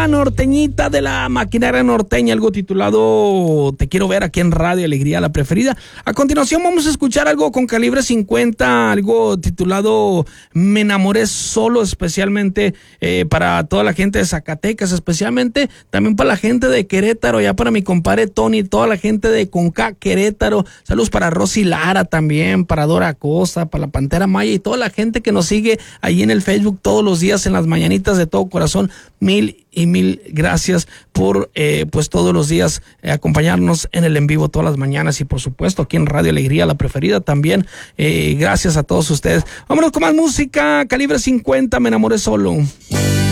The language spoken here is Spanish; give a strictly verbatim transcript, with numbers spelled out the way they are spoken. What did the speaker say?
norteñita de la maquinaria norteña, algo titulado Te quiero ver aquí en Radio Alegría, la preferida. A continuación vamos a escuchar algo con calibre cincuenta, algo titulado Me enamoré solo, especialmente eh, para toda la gente de Zacatecas, especialmente también para la gente de Querétaro, ya para mi compadre Tony, toda la gente de Conca Querétaro. Saludos para Rosy Lara también, para Dora Acosta, para la Pantera Maya y toda la gente que nos sigue ahí en el Facebook todos los días en las mañanitas de todo corazón. Mil y mil gracias por eh, pues todos los días eh, acompañarnos en el en vivo todas las mañanas y por supuesto aquí en Radio Alegría, la preferida también. Eh, gracias a todos ustedes. Vámonos con más música. Calibre cincuenta, Me enamoré solo.